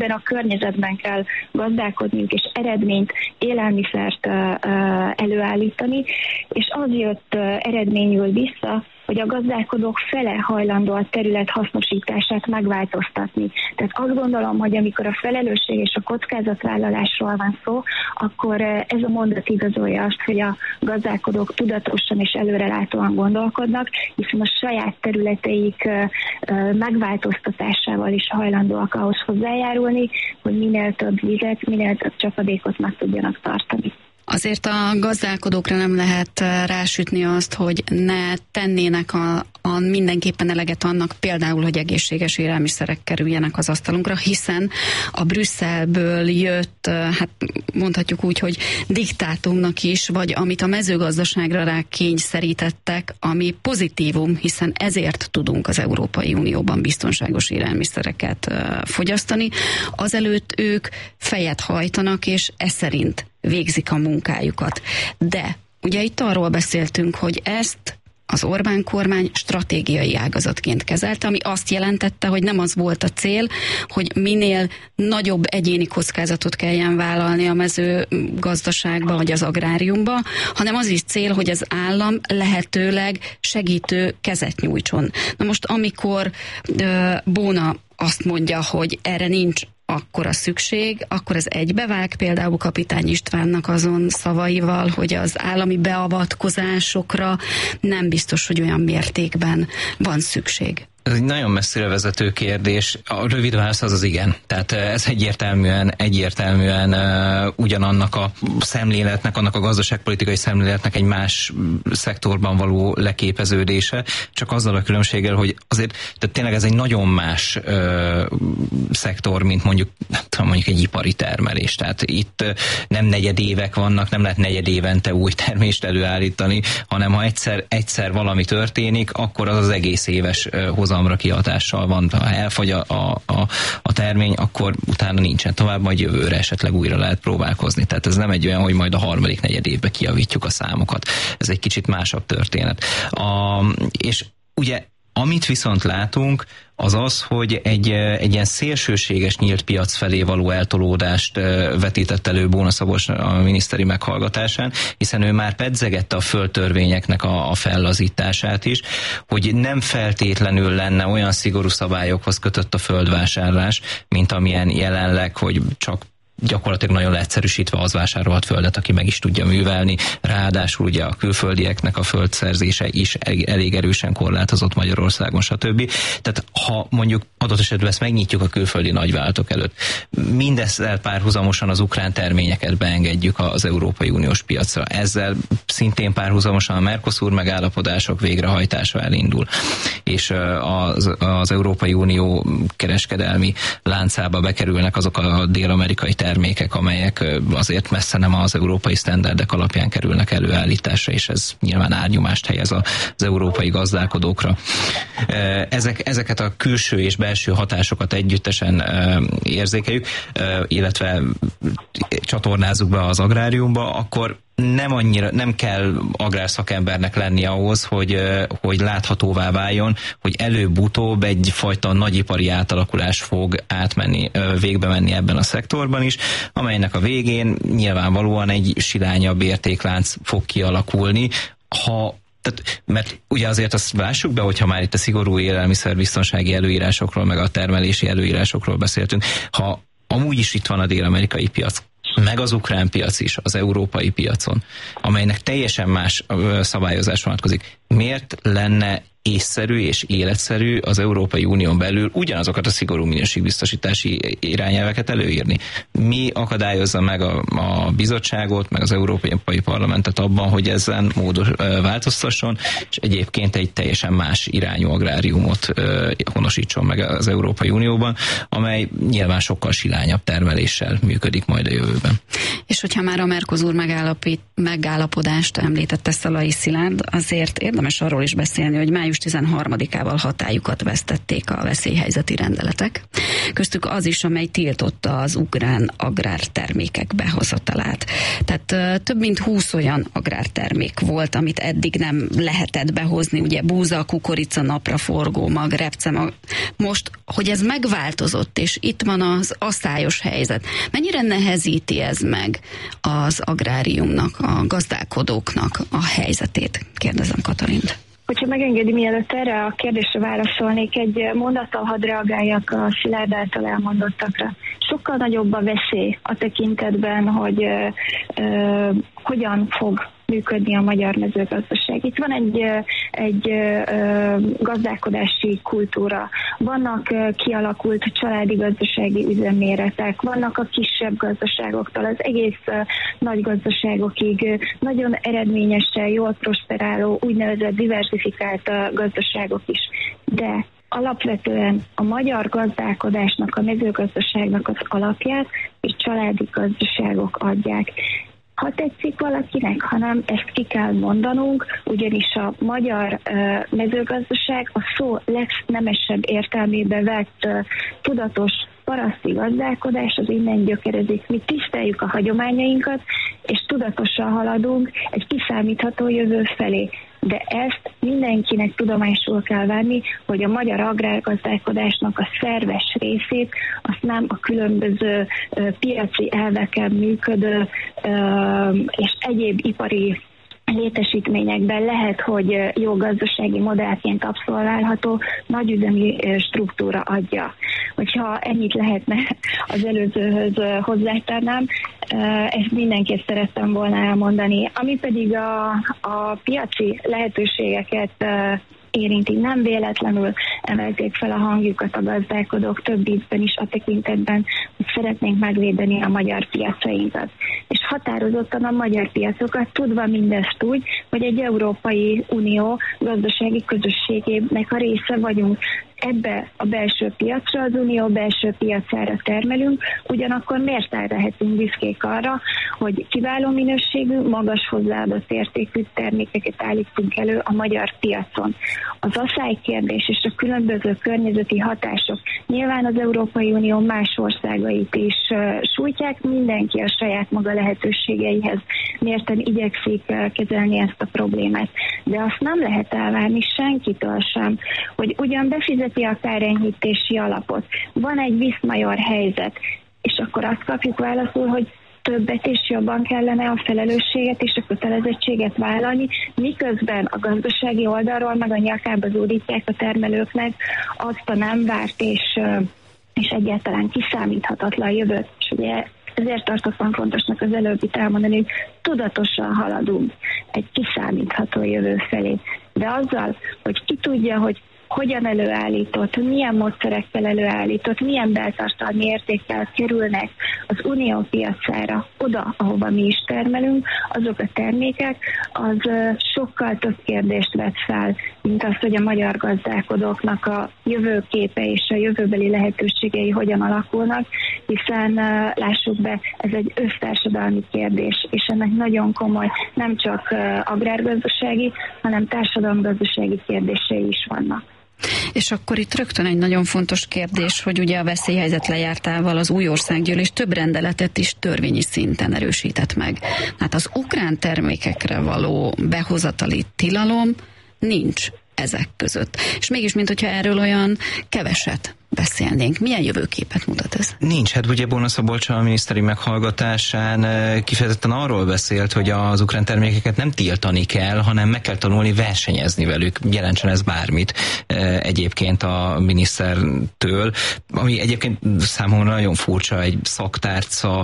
ebben a környezetben kell gazdálkodniuk, és eredményt, élelmiszert előállítani, és az jött eredményül vissza, hogy a gazdálkodók fele hajlandó a terület hasznosítását megváltoztatni. Tehát azt gondolom, hogy amikor a felelősség és a kockázatvállalásról van szó, akkor ez a mondat igazolja azt, hogy a gazdálkodók tudatosan és előrelátóan gondolkodnak, hiszen a saját területeik megváltoztatásával is hajlandóak ahhoz hozzájárulni, hogy minél több vizet, minél több csapadékot meg tudjanak tartani. Azért a gazdálkodókra nem lehet rásütni azt, hogy ne tennének a mindenképpen eleget annak, például, hogy egészséges élelmiszerek kerüljenek az asztalunkra, hiszen a Brüsszelből jött, hát mondhatjuk úgy, hogy diktátumnak is, vagy amit a mezőgazdaságra rá kényszerítettek, ami pozitívum, hiszen ezért tudunk az Európai Unióban biztonságos élelmiszereket fogyasztani. Azelőtt ők fejet hajtanak, és ez szerint végzik a munkájukat. De ugye itt arról beszéltünk, hogy ezt az Orbán kormány stratégiai ágazatként kezelte, ami azt jelentette, hogy nem az volt a cél, hogy minél nagyobb egyéni kockázatot kelljen vállalni a mezőgazdaságba vagy az agráriumba, hanem az is cél, hogy az állam lehetőleg segítő kezet nyújtson. Na most, amikor Bóna azt mondja, hogy erre nincs akkor a szükség, akkor ez egybevág például Kapitány Istvánnak azon szavaival, hogy az állami beavatkozásokra nem biztos, hogy olyan mértékben van szükség. Ez egy nagyon messzire vezető kérdés. A rövid válasz az igen. Tehát ez egyértelműen ugyanannak a szemléletnek, annak a gazdaságpolitikai szemléletnek egy más szektorban való leképeződése, csak azzal a különbséggel, hogy azért tehát tényleg ez egy nagyon más szektor, mint mondjuk egy ipari termelés. Tehát itt nem negyedévek vannak, nem lehet negyedévente új termést előállítani, hanem ha egyszer valami történik, akkor az egész éves hozamra kihatással van. Ha elfogy a termény, akkor utána nincsen tovább, majd jövőre esetleg újra lehet próbálkozni. Tehát ez nem egy olyan, hogy majd a harmadik negyed évben kijavítjuk a számokat. Ez egy kicsit másabb történet. És ugye amit viszont látunk, az az, hogy egy ilyen szélsőséges nyílt piac felé való eltolódást vetített elő Bóna Szabolcs a miniszteri meghallgatásán, hiszen ő már pedzegette a földtörvényeknek a fellazítását is, hogy nem feltétlenül lenne olyan szigorú szabályokhoz kötött a földvásárlás, mint amilyen jelenleg, hogy csak gyakorlatilag nagyon leegyszerűsítve az vásárolhat földet, aki meg is tudja művelni. Ráadásul ugye a külföldieknek a földszerzése is elég erősen korlátozott Magyarországon, stb. Tehát ha mondjuk adott esetben ezt megnyitjuk a külföldi nagyvállalatok előtt, mindezzel párhuzamosan az ukrán terményeket beengedjük az Európai Uniós piacra. Ezzel szintén párhuzamosan a Mercosur megállapodások végrehajtása elindul. És az Európai Unió kereskedelmi láncába bekerülnek azok a dél-amerikai termékek, amelyek azért messze nem az európai sztenderdek alapján kerülnek előállításra, és ez nyilván árnyomást helyez az európai gazdálkodókra. Ezeket a külső és belső hatásokat együttesen érzékeljük, illetve csatornázzuk be az agráriumba, akkor nem kell agrárszakembernek lenni ahhoz, hogy láthatóvá váljon, hogy előbb-utóbb egyfajta nagyipari átalakulás fog végbe menni ebben a szektorban is, amelynek a végén nyilvánvalóan egy silányabb értéklánc fog kialakulni, mert ugye azért azt lássuk be, hogyha már itt a szigorú élelmiszerbiztonsági előírásokról, meg a termelési előírásokról beszéltünk, ha amúgy is itt van a dél-amerikai piac, meg az ukrán piac is, az európai piacon, amelynek teljesen más szabályozás vonatkozik. Miért lenne észszerű és életszerű az Európai Unión belül ugyanazokat a szigorú minőségbiztosítási irányelveket előírni? Mi akadályozza meg a bizottságot, meg az Európai Parlamentet abban, hogy ezen változtasson, és egyébként egy teljesen más irányú agráriumot honosítson meg az Európai Unióban, amely nyilván sokkal silányabb termeléssel működik majd a jövőben. És hogyha már a Mercosur megállapodást említette Szalai Szilárd, azért érdemes érdemes arról is beszélni, hogy május 13-ával hatályukat vesztették a veszélyhelyzeti rendeletek. Köztük az is, amely tiltotta az ukrán agrártermékek behozatalát. Tehát több mint 20 olyan agrártermék volt, amit eddig nem lehetett behozni, ugye búza, kukorica, napraforgó mag, repcemag. Most, hogy ez megváltozott, és itt van az asszályos helyzet, mennyire nehezíti ez meg az agráriumnak, a gazdálkodóknak a helyzetét? Kérdezem Katalint. Hogyha megengedi, mielőtt erre a kérdésre válaszolnék, egy mondattal hadd reagáljak a Szilárd által elmondottakra. Sokkal nagyobb a veszély a tekintetben, hogy hogyan fog működni a magyar mezőgazdaság. Itt van egy gazdálkodási kultúra, vannak kialakult családi gazdasági üzemméretek, vannak a kisebb gazdaságoktól az egész nagy gazdaságokig nagyon eredményesen, jól prosperáló, úgynevezett diversifikált gazdaságok is. De alapvetően a magyar gazdálkodásnak, a mezőgazdaságnak az alapját és családi gazdaságok adják. Ha tetszik valakinek, hanem ezt ki kell mondanunk, ugyanis a magyar mezőgazdaság a szó legnemesebb értelmébe vett tudatos paraszti gazdálkodás, az innen gyökerezik. Mi tiszteljük a hagyományainkat, és tudatosan haladunk egy kiszámítható jövő felé. De ezt mindenkinek tudomásul kell venni, hogy a magyar agrárgazdálkodásnak a szerves részét azt nem a különböző piaci elveken működő és egyéb ipari létesítményekben lehet, hogy jó gazdasági modellként abszolválható nagyüzemi struktúra adja. Hogyha ennyit lehetne az előzőhöz hozzátenném, ezt mindenképp szerettem volna elmondani. Ami pedig a piaci lehetőségeket érinti, nem véletlenül emelték fel a hangjukat a gazdálkodók több ízben is a tekintetben, hogy szeretnénk megvédeni a magyar piacainkat. És határozottan a magyar piacokat, tudva mindezt úgy, hogy egy Európai Unió gazdasági közösségének a része vagyunk. Ebbe a belső piacra, az unió belső piacára termelünk, ugyanakkor miért lehetünk büszkék arra, hogy kiváló minőségű, magas hozzáadott értékű termékeket állítunk elő a magyar piacon. Az asszálykérdés és a különböző környezeti hatások nyilván az Európai Unió más országait is sújtják, mindenki a saját maga lehetőségeihez mérten igyekszik kezelni ezt a problémát. De azt nem lehet elvárni senkitől sem, hogy ugyan befizeti a kárenyhítési alapot, van egy viszmajor helyzet, és akkor azt kapjuk válaszul, hogy többet és jobban kellene a felelősséget és a kötelezettséget vállalni, miközben a gazdasági oldalról meg a nyakába zúdítják a termelőknek azt a nem várt és egyáltalán kiszámíthatatlan jövőt. És ugye ezért tartottam fontosnak az előbbit elmondani, hogy tudatosan haladunk egy kiszámítható jövő felé. De azzal, hogy ki tudja, hogy hogyan előállított, milyen módszerekkel előállított, milyen beltartalmi értékkel kerülnek az unió piacára, oda, ahova mi is termelünk, azok a termékek, az sokkal több kérdést vet fel, mint az, hogy a magyar gazdálkodóknak a jövőképe és a jövőbeli lehetőségei hogyan alakulnak, hiszen lássuk be, ez egy össztársadalmi kérdés, és ennek nagyon komoly, nem csak agrárgazdasági, hanem társadalomgazdasági kérdései is vannak. És akkor itt rögtön egy nagyon fontos kérdés, hogy ugye a veszélyhelyzet lejártával az új országgyűlés több rendeletet is törvényi szinten erősített meg. Hát az ukrán termékekre való behozatali tilalom nincs ezek között. És mégis, mintha erről olyan keveset beszélnénk. Milyen jövőképet mutat ez? Nincs. Hát ugye Bóna Szabolcs a miniszteri meghallgatásán kifejezetten arról beszélt, hogy az ukrán termékeket nem tiltani kell, hanem meg kell tanulni versenyezni velük. Jelentsen ez bármit egyébként a minisztertől. Ami egyébként számomra nagyon furcsa, egy szaktárca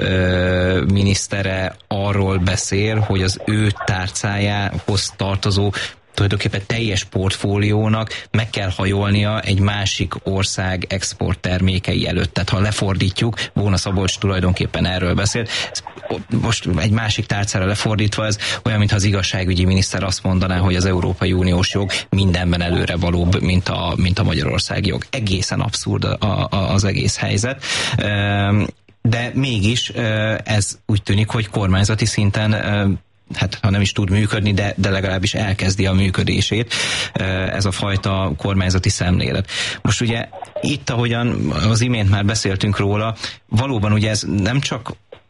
minisztere arról beszél, hogy az ő tárcájához tartozó tulajdonképpen teljes portfóliónak meg kell hajolnia egy másik ország export termékei előtt. Tehát ha lefordítjuk, Bóna Szabolcs tulajdonképpen erről beszélt. Most egy másik tárcára lefordítva ez olyan, mintha az igazságügyi miniszter azt mondaná, hogy az Európai Uniós jog mindenben előre valóbb, mint a Magyarország jog. Egészen abszurd az egész helyzet. De mégis ez úgy tűnik, hogy kormányzati szinten hát ha nem is tud működni, de legalábbis elkezdi a működését ez a fajta kormányzati szemlélet. Most ugye itt, ahogyan az imént már beszéltünk róla, valóban ugye ez nem csak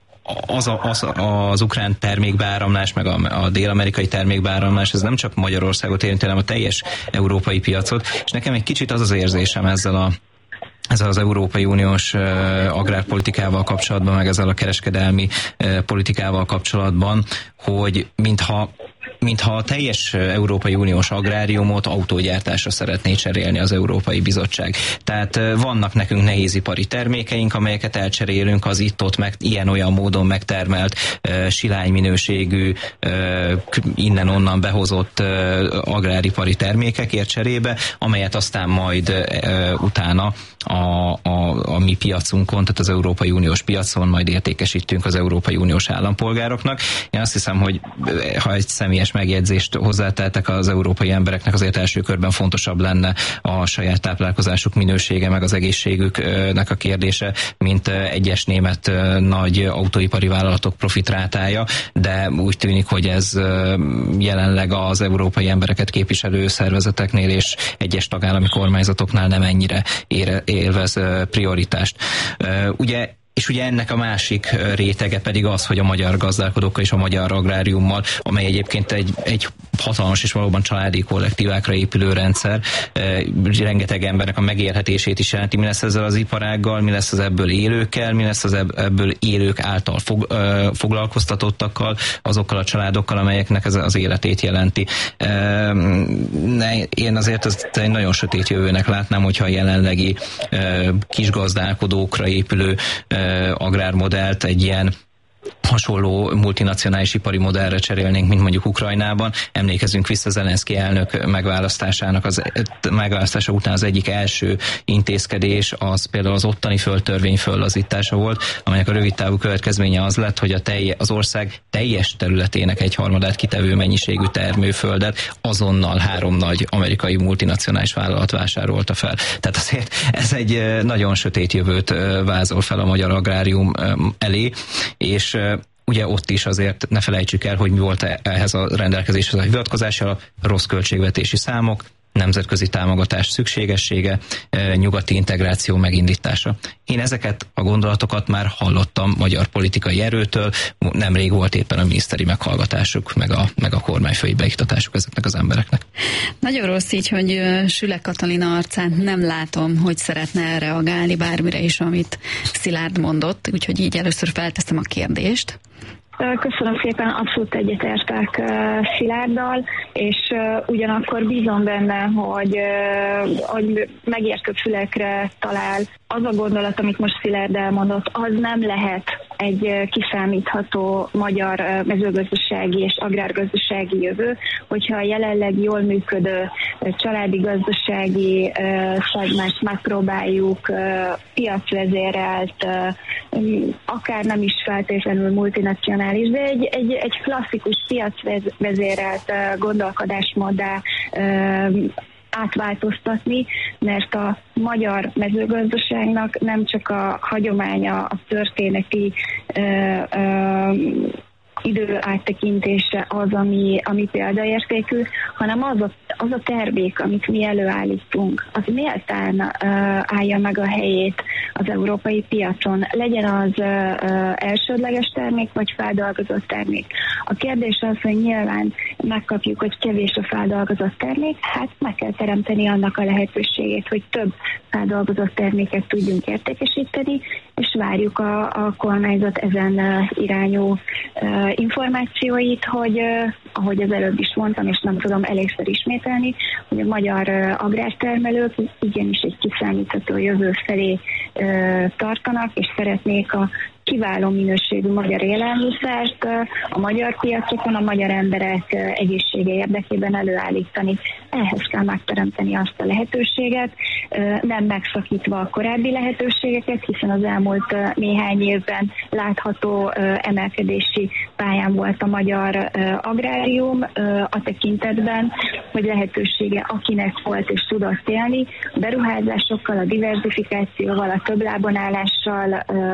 az ukrán termékbeáramlás, meg a dél-amerikai termékbeáramlás, ez nem csak Magyarországot érinti, hanem a teljes európai piacot, és nekem egy kicsit az az érzésem ezzel az Európai Uniós agrárpolitikával kapcsolatban, meg ezzel a kereskedelmi politikával kapcsolatban, hogy mintha a teljes Európai Uniós agráriumot autógyártásra szeretné cserélni az Európai Bizottság. Tehát vannak nekünk nehézipari termékeink, amelyeket elcserélünk az itt-ott ilyen-olyan módon megtermelt silányminőségű, innen-onnan behozott agráripari termékekért cserébe, amelyet aztán majd utána a mi piacunkon, tehát az Európai Uniós piacon majd értékesítünk az Európai Uniós állampolgároknak. Én azt hiszem, hogy ha egy személyes megjegyzést hozzáteltek, az európai embereknek azért első körben fontosabb lenne a saját táplálkozásuk minősége, meg az egészségüknek a kérdése, mint egyes német nagy autóipari vállalatok profitrátája, de úgy tűnik, hogy ez jelenleg az európai embereket képviselő szervezeteknél és egyes tagállami kormányzatoknál nem ennyire élvez prioritást. És ugye ennek a másik rétege pedig az, hogy a magyar gazdálkodókkal és a magyar agráriummal, amely egyébként egy hatalmas és valóban családi kollektívákra épülő rendszer, rengeteg embernek a megélhetését is jelenti. Mi lesz ezzel az iparággal, mi lesz az ebből élőkkel, mi lesz az ebből élők által foglalkoztatottakkal, azokkal a családokkal, amelyeknek ez az életét jelenti. Én azért ezt egy nagyon sötét jövőnek látnám, hogyha a jelenlegi kisgazdálkodókra épülő agrármodellt egy ilyen hasonló multinacionális ipari modellre cserélnénk, mint mondjuk Ukrajnában. Emlékezünk vissza Zelenszky elnök megválasztása után az egyik első intézkedés, az például az ottani földtörvény föllazítása volt, amelynek a rövidtávú következménye az lett, hogy az ország teljes területének egyharmadát kitevő mennyiségű termőföldet azonnal 3 nagy amerikai multinacionális vállalat vásárolta fel. Tehát azért ez egy nagyon sötét jövőt vázol fel a magyar agrárium elé, és ugye ott is azért ne felejtsük el, hogy mi volt ehhez a rendelkezéshez a hivatkozása, a rossz költségvetési számok, nemzetközi támogatás szükségessége, nyugati integráció megindítása. Én ezeket a gondolatokat már hallottam magyar politikai erőtől, nemrég volt éppen a miniszteri meghallgatásuk, meg a kormányfői beiktatásuk ezeknek az embereknek. Nagyon rossz így, hogy Süle Katalin arcán nem látom, hogy szeretne reagálni bármire is, amit Szilárd mondott, úgyhogy így először felteszem a kérdést. Köszönöm szépen, abszolút egyetértek Szilárddal, és ugyanakkor bízom benne, hogy megértő fülekre talál. Az a gondolat, amit most Szilárd elmondott, az nem lehet egy kiszámítható magyar mezőgazdasági és agrárgazdasági jövő, hogyha a jelenleg jól működő családi gazdasági szegmást megpróbáljuk piacvezérelt, akár nem is feltétlenül multinacionális, de egy klasszikus piacvezérelt gondolkodásmóddá átváltoztatni, mert a magyar mezőgazdaságnak nem csak a hagyománya, a történeti idő áttekintése az, ami példaértékű, hanem az a termék, amit mi előállítunk, az méltán állja meg a helyét az európai piacon. Legyen az elsődleges termék, vagy feldolgozott termék. A kérdés az, hogy nyilván megkapjuk, hogy kevés a feldolgozott termék, hát meg kell teremteni annak a lehetőségét, hogy több feldolgozott terméket tudjunk értékesíteni, és várjuk a kormányzat ezen irányú információit, hogy ahogy az előbb is mondtam, és nem tudom elégszer ismételni, hogy a magyar agrártermelők igenis egy kiszámítható jövő felé tartanak, és szeretnék a kiváló minőségű magyar élelmiszert a magyar piacokon, a magyar emberek egészsége érdekében előállítani. Ehhez kell megteremteni azt a lehetőséget, nem megszakítva a korábbi lehetőségeket, hiszen az elmúlt néhány évben látható emelkedési pályán volt a magyar agrárium a tekintetben, hogy lehetősége akinek volt és tudott élni, a beruházásokkal, a diverzifikációval, a többlábon állással,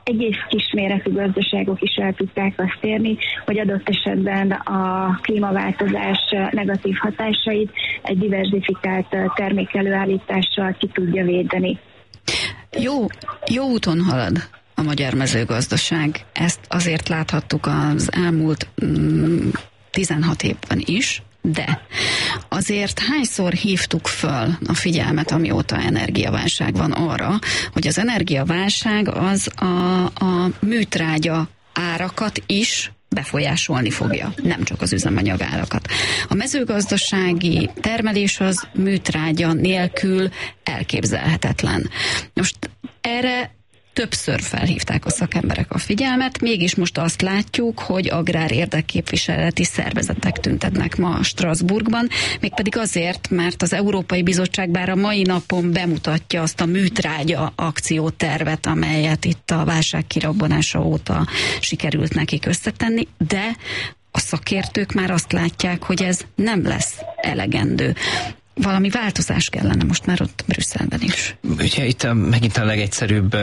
egész kisméretű gazdaságok is el tudták azt érni, hogy adott esetben a klímaváltozás negatív hatásait egy diverzifikált termékelőállítással ki tudja védeni. Jó úton halad a magyar mezőgazdaság. Ezt azért láthattuk az elmúlt 16 évben is, de azért hányszor hívtuk föl a figyelmet, amióta energiaválság van arra, hogy az energiaválság az a műtrágya árakat is befolyásolni fogja, nem csak az üzemanyag árakat. A mezőgazdasági termelés az műtrágya nélkül elképzelhetetlen. Most erre többször felhívták a szakemberek a figyelmet, mégis most azt látjuk, hogy agrár érdekképviseleti szervezetek tüntetnek ma Strasbourgban, mégpedig azért, mert az Európai Bizottság bár a mai napon bemutatja azt a műtrágya akciótervet, amelyet itt a válság kirobbanása óta sikerült nekik összetenni, de a szakértők már azt látják, hogy ez nem lesz elegendő. Valami változás kellene most már ott Brüsszelben is. Ugye itt megint a legegyszerűbb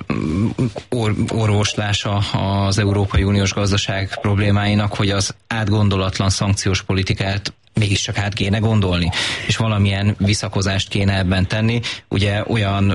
orvoslása az Európai Uniós gazdaság problémáinak, hogy az átgondolatlan szankciós politikát mégiscsak át kéne gondolni, és valamilyen visszakozást kéne ebben tenni. Ugye olyan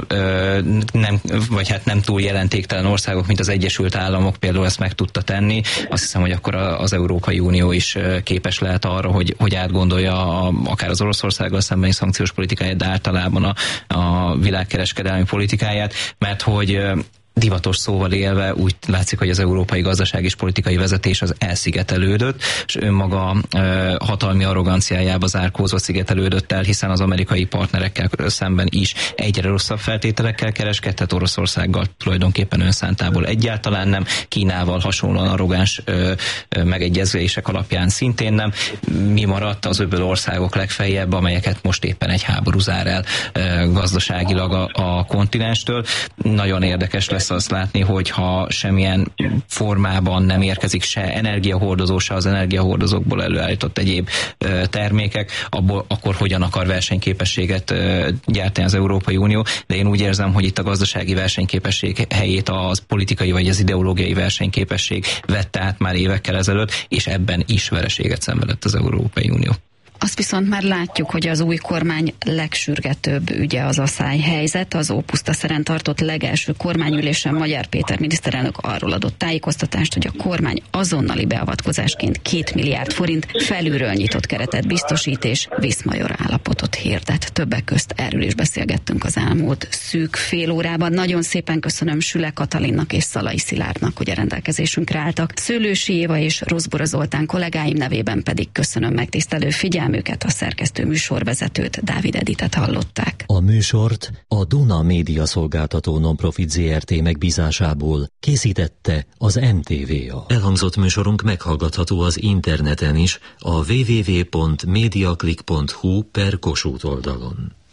nem túl jelentéktelen országok, mint az Egyesült Államok például ezt meg tudta tenni. Azt hiszem, hogy akkor az Európai Unió is képes lehet arra, hogy átgondolja akár az Oroszországgal szembeni szankciós politikáját, de általában a világkereskedelmi politikáját, mert hogy divatos szóval élve úgy látszik, hogy az európai gazdaság és politikai vezetés az elszigetelődött, és önmaga hatalmi arroganciájába zárkózva szigetelődött el, hiszen az amerikai partnerekkel szemben is egyre rosszabb feltételekkel kereskedett, Oroszországgal tulajdonképpen önszántából egyáltalán nem, Kínával hasonlóan arrogáns megegyezések alapján szintén nem. Mi maradt? Az öböl országok legfeljebb, amelyeket most éppen egy háború zár el gazdaságilag a kontinenstől. Nagyon érdekes lesz azt látni, hogy ha semmilyen formában nem érkezik se energiahordozó, se az energiahordozókból előállított egyéb termékek, akkor hogyan akar versenyképességet gyártani az Európai Unió. De én úgy érzem, hogy itt a gazdasági versenyképesség helyét az politikai vagy az ideológiai versenyképesség vette át már évekkel ezelőtt, és ebben is vereséget szenvedett az Európai Unió. Azt viszont már látjuk, hogy az új kormány legsürgetőbb ügye az asszályhelyzet. Az Ópusztaszeren tartott legelső kormányülésen Magyar Péter miniszterelnök arról adott tájékoztatást, hogy a kormány azonnali beavatkozásként 2 milliárd forint felülről nyitott keretet biztosít és viszmajor állapotot hirdet. Többek közt erről is beszélgettünk az elmúlt szűk fél órában. Nagyon szépen köszönöm Süle Katalinnak és Szalai Szilárdnak, hogy a rendelkezésünkre álltak. Szőlősi Éva és Roszbora Zoltán kollégáim nevében pedig köszönöm megtisztelő figyelmüket, a szerkesztő műsorvezetőt, Dávid Editet hallották. A műsort a Duna Média Szolgáltató Nonprofit Zrt. Megbízásából készítette az MTVA. Elhangzott műsorunk meghallgatható az interneten is, a www.mediaclick.hu/Kossuth oldalon.